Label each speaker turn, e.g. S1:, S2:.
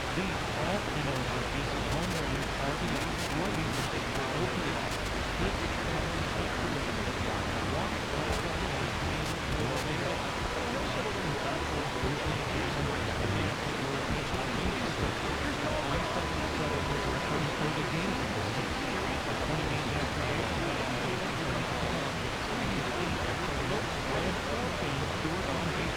S1: These all reduces home running, RBI, warning, or OPS. Hit determines accuracy. Walk, fly ball, or swing, or base. Also, impactful, crucial